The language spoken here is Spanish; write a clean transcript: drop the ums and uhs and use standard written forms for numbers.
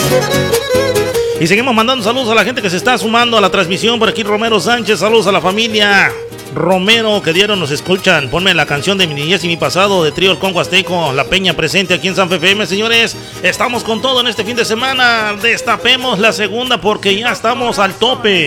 Y seguimos mandando saludos a la gente que se está sumando a la transmisión. Por aquí Romero Sánchez, saludos a la familia Romero que dieron, nos escuchan. Ponme la canción de mi niñez y mi pasado de Trío El Congo Azteco, La Peña presente aquí en San FM. Señores, estamos con todo en este fin de semana. Destapemos la segunda porque ya estamos al tope.